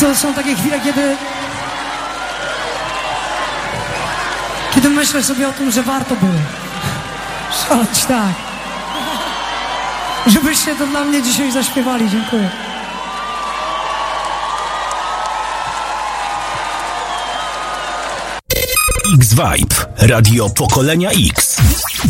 To są takie chwile, kiedy myślę sobie o tym, że warto było szaleć tak. Żebyście to dla mnie dzisiaj zaśpiewali. Dziękuję. X-Vibe. Radio Pokolenia X.